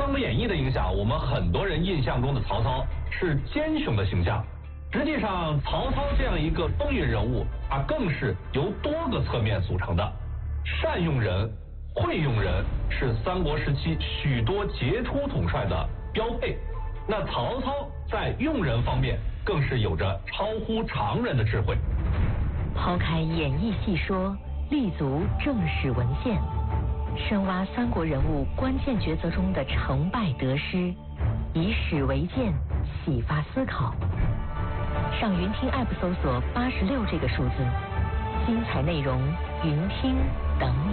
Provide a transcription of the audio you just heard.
国演义》的影响，我们很多人印象中的曹操是奸雄的形象。实际上，曹操这样一个风云人物，他更是由多个侧面组成的。善用人、会用人是三国时期许多杰出统帅的标配。那曹操在用人方面，更是有着超乎常人的智慧。 抛开演义细说，立足正史文献，深挖三国人物关键抉择中的成败得失，以史为鉴，启发思考。上云听 App 搜索86这个数字，精彩内容云听等你。